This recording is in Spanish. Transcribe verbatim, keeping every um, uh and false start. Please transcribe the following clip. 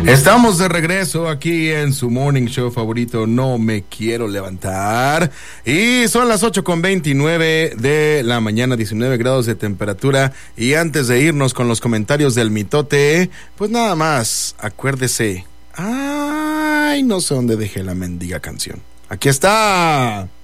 Estamos de regreso aquí en su morning show favorito, No Me Quiero Levantar. Y son las ocho con veintinueve de la mañana, diecinueve grados de temperatura. Y antes de irnos con los comentarios del mitote, pues nada más, acuérdese. Ay, no sé dónde dejé la mendiga canción. Aquí está.